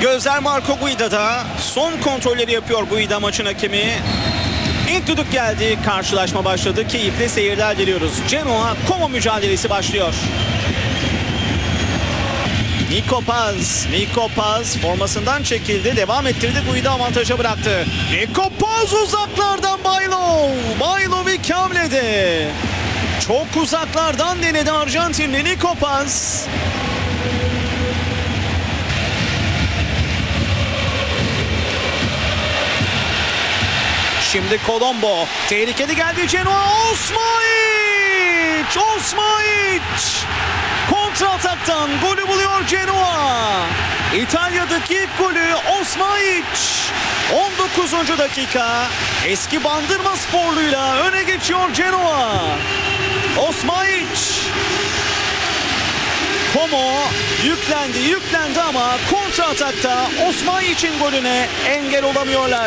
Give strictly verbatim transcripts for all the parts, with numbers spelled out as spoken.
Gözler Marco Guida'da. Son kontrolleri yapıyor Guida maçın hakemi. İlk düdük geldi. Karşılaşma başladı. Keyifli seyirler diliyoruz. Genoa Como mücadelesi başlıyor. Nico Paz. Nico Paz formasından çekildi. Devam ettirdi. Guida avantaja bıraktı. Nico Paz uzaklardan Bailo. Bailo bir hamlede. Çok uzaklardan denedi Arjantinli Nico Paz. Şimdi Colombo. Tehlikeli geldi Genoa. Osmaic! Osmaic! Kontra ataktan golü buluyor Genoa. İtalya'daki ilk golü Osmaic. on dokuzuncu dakika. Eski Bandırma sporluyla öne geçiyor Genoa. Osmaic. Como yüklendi yüklendi ama kontra atakta Osmaic'in golüne engel olamıyorlar.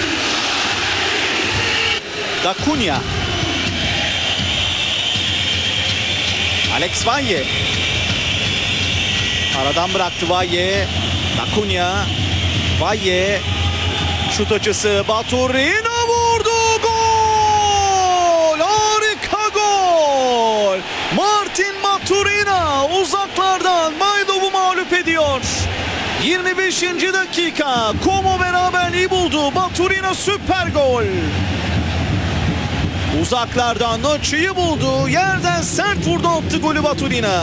Da Cunha. Alex Valle. Aradan bıraktı Valle. Da Cunha. Valle. Şut açısı. Baturina vurdu. Gol! Harika gol! Martin Baturina uzaklardan Maydov'u mağlup ediyor. yirmi beşinci dakika. Como beraberliği buldu. Baturina süper gol. Uzaklardan açıyı buldu. Yerden sert vurdu attı golü Baturina.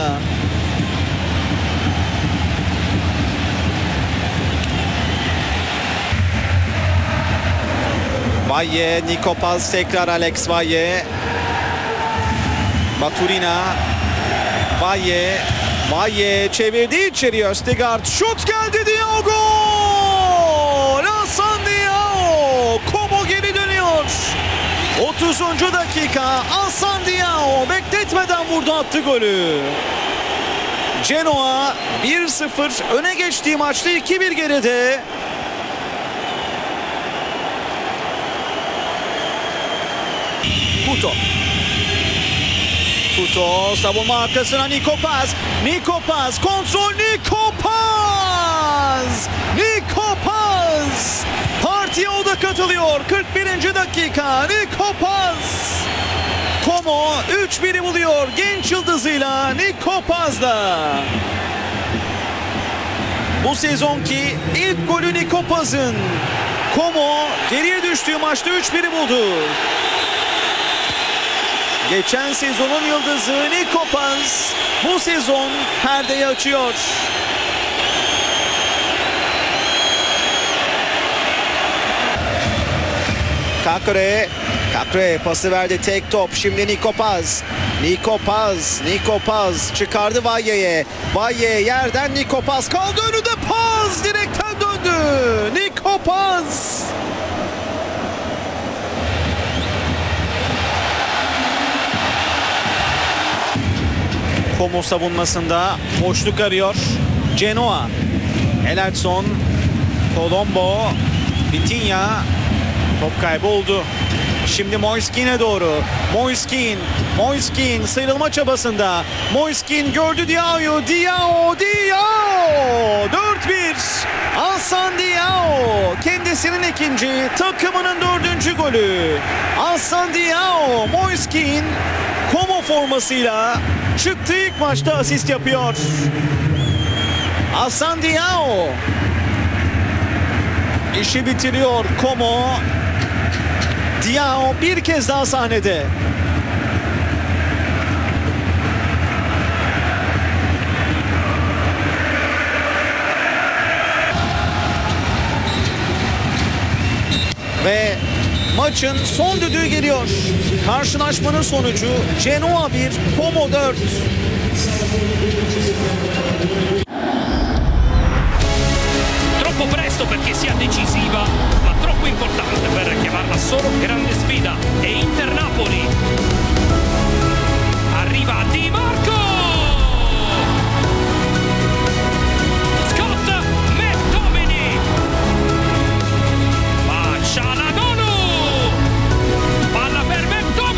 Valle, Nico Paz tekrar Alex Valle. Baturina. Valle. Valle çevirdi içeri Östegard. Şut geldi Diogo. Hasan Diao. Como geri dönüyor. otuzuncu dakika. Hasan Diao bekletmeden vurdu attı golü. Genoa bir sıfır öne geçtiği maçta iki bir geride. Couto. Couto savunma arkasına Nico Paz. Nico Paz kontrol Nico Paz. Nico Paz. Partiye o da katılıyor. kırk birinci dakika. Nico Paz. Como üç biri buluyor genç yıldızıyla Nico Paz'da. Bu sezonki ilk golü Nico Paz'ın. Como geriye düştüğü maçta üç biri buldu. Geçen sezonun yıldızı Nico Paz bu sezon perdeyi açıyor. Kakure. Kakure pası verdi, tek top. Şimdi Nico Paz. Nico Paz. Nico Paz çıkardı Valle'ye. Valle yerden Nico Paz kaldı önünde. Paz direkten döndü. Nico Paz. Como savunmasında boşluk arıyor. Genoa. Elerson. Colombo. Vitinha. Top kaybı oldu. Şimdi Moiskin'e doğru. Moiskin. Moiskin sıyrılma çabasında. Moiskin gördü Diao. Diao. Diao. dört bir. Hasan Diao. Kendisinin ikinci. Takımının dördüncü golü. Hasan Diao. Moiskin. Como formasıyla çıktığı ilk maçta asist yapıyor. Hasan Diao. İşi bitiriyor Como. Diao bir kez daha sahnede. Ve maçın son düdüğü geliyor. Karşılaşmanın sonucu Genoa bir, Como dört. Troppo presto perché sia decisiva, ma troppo importante per chiamarla solo grande sfida. E Inter Napoli.